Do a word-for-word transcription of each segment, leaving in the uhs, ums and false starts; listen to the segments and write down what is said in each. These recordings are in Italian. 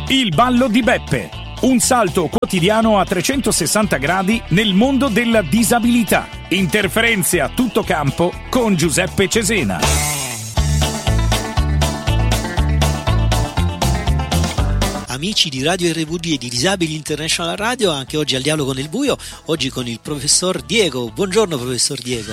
Il ballo di Beppe. Un salto quotidiano a trecentosessanta gradi nel mondo della disabilità. Interferenze a tutto campo con Giuseppe Cesena. Amici di Radio R V D e di Disabili International Radio, anche oggi al Dialogo nel Buio, oggi con il professor Diego. Buongiorno professor Diego.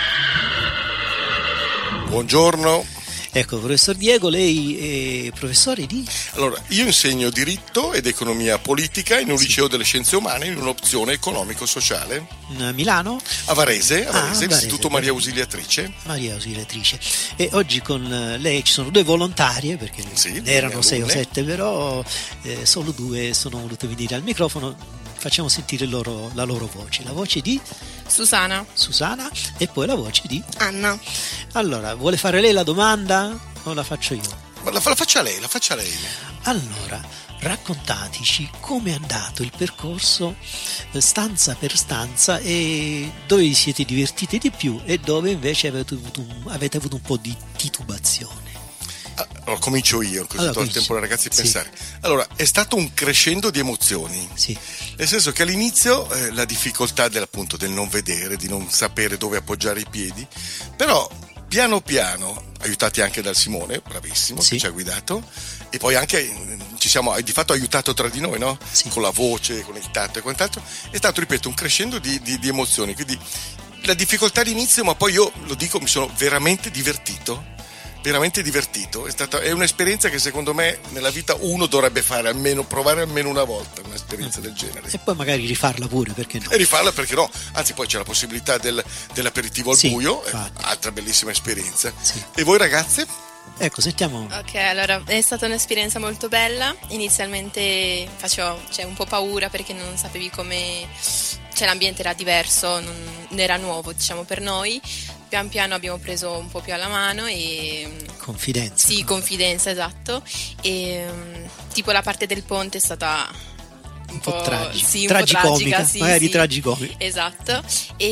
Buongiorno. Ecco, professor Diego, lei è professore di? Allora, io insegno diritto ed economia politica in un sì. liceo delle scienze umane in un'opzione economico-sociale. A Milano? A Varese, a Varese, ah, l'Istituto Maria Ausiliatrice. Maria Ausiliatrice. E oggi con lei ci sono due volontarie, perché sì, ne erano sei o sette, però eh, solo due sono volute venire al microfono. Facciamo sentire loro, la loro voce. La voce di? Susana. Susana e poi la voce di? Anna. Allora, vuole fare lei la domanda o la faccio io? Ma la, la faccia lei, la faccia lei. Allora, raccontateci come è andato il percorso stanza per stanza e dove vi siete divertiti di più e dove invece avete avuto un, avete avuto un po' di titubazione. Allora, comincio io, così allora, do il tempo ai ragazzi di pensare. Sì. Allora, è stato un crescendo di emozioni. Sì. Nel senso che all'inizio eh, la difficoltà del, appunto, del non vedere, di non sapere dove appoggiare i piedi, però piano piano, aiutati anche dal Simone, bravissimo, sì. che ci ha guidato, e poi anche ci siamo di fatto aiutato tra di noi, no? Sì. Con la voce, con il tatto e quant'altro. È stato, ripeto, un crescendo di, di, di emozioni. Quindi la difficoltà all'inizio, ma poi io lo dico, mi sono veramente divertito. veramente divertito, è stata è un'esperienza che secondo me nella vita uno dovrebbe fare almeno, provare almeno una volta un'esperienza del genere e poi magari rifarla pure, perché no? E rifarla perché no, anzi poi c'è la possibilità del, dell'aperitivo al sì, buio, eh, altra bellissima esperienza. Sì. E voi ragazze? Ecco, sentiamo. Ok, allora è stata un'esperienza molto bella. Inizialmente facevo cioè, un po' paura perché non sapevi come, cioè l'ambiente era diverso, non era nuovo diciamo per noi. Pian piano abbiamo preso un po' più alla mano e confidenza. Sì, confidenza, esatto. E tipo la parte del ponte è stata un, un po', po' tragica, sì, un tragicomica, po' tragica, sì, magari sì. tragicomica. Esatto.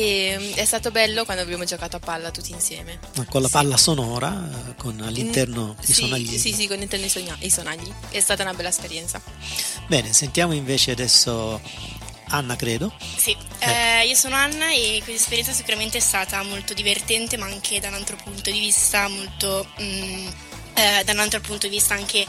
E è stato bello quando abbiamo giocato a palla tutti insieme. Con la sì. palla sonora, con all'interno mm, i sì, sonagli. Sì, sì, con all'interno i, sogna- i sonagli. È stata una bella esperienza. Bene, sentiamo invece adesso Anna, credo. Sì, eh, io sono Anna e questa esperienza sicuramente è stata molto divertente, ma anche da un altro punto di vista molto mm, eh, da un altro punto di vista anche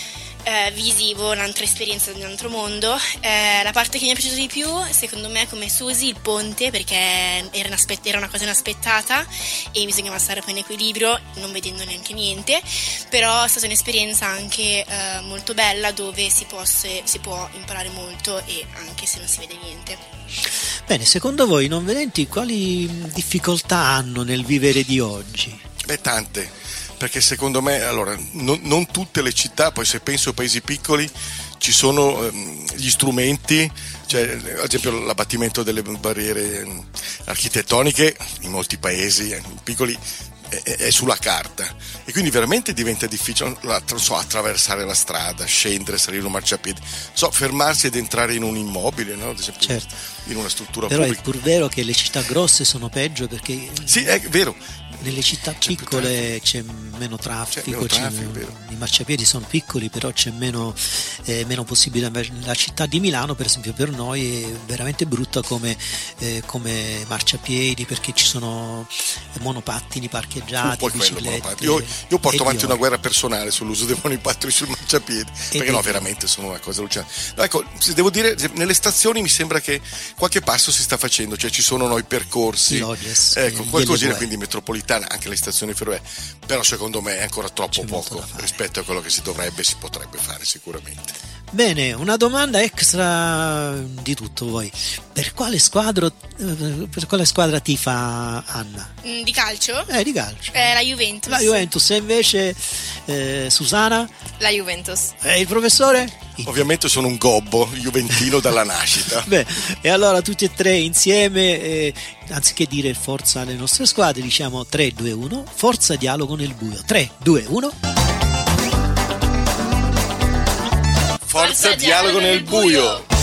eh, visivo, un'altra esperienza di un altro mondo. Eh, la parte che mi è piaciuta di più, secondo me, come Susi, il ponte, perché era una, era una cosa inaspettata e bisognava stare poi in equilibrio, non vedendo neanche niente, però è stata un'esperienza anche eh, molto bella dove si, posse, si può imparare molto e anche se non si vede niente. Bene, secondo voi i non vedenti quali difficoltà hanno nel vivere di oggi? Beh, tante. Perché secondo me, allora, non, non tutte le città, poi se penso a paesi piccoli, ci sono ehm, gli strumenti, cioè ad esempio l'abbattimento delle barriere ehm, architettoniche in molti paesi eh, piccoli è, è sulla carta e quindi veramente diventa difficile, non so, attraversare la strada, scendere, salire un marciapiede, so, fermarsi ed entrare in un immobile, no? Ad esempio, certo. in una struttura però pubblica. Però è pur vero che le città grosse sono peggio perché... Sì, è vero. Nelle città c'è piccole c'è meno traffico, c'è meno traffico c'è meno, i marciapiedi sono piccoli, però c'è meno, eh, meno possibilità. La città di Milano, per esempio, per noi è veramente brutta come, eh, come marciapiedi, perché ci sono monopattini parcheggiati, biciclette. Io, io porto avanti una guerra personale sull'uso dei monopattini sul marciapiedi, e perché no, veramente sono una cosa allucinante. No, ecco, devo dire, nelle stazioni mi sembra che qualche passo si sta facendo, cioè ci sono noi percorsi, Logis, ecco, qualcosina, quindi metropolitana, anche le stazioni ferroviarie, però secondo me è ancora troppo C'è poco rispetto a quello che si dovrebbe e si potrebbe fare sicuramente. Bene, una domanda extra di tutto voi. Per quale squadra per quale squadra tifa Anna? Mm, di calcio? Eh, di calcio. Eh, la Juventus. La Juventus, e invece eh, Susana? La Juventus. E il professore? Ovviamente sono un gobbo juventino dalla nascita. Beh, e allora tutti e tre insieme, eh, anziché dire forza alle nostre squadre, diciamo tre due uno, forza dialogo nel buio. tre due uno. Forza dialogo nel buio.